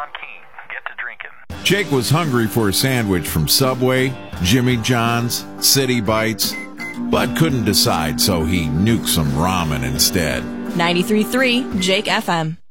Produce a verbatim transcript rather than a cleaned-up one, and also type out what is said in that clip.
on King. Get to drinking. Jake was hungry for a sandwich from Subway, Jimmy John's, City Bites, but couldn't decide, so he nuked some ramen instead. ninety-three point three Jake F M.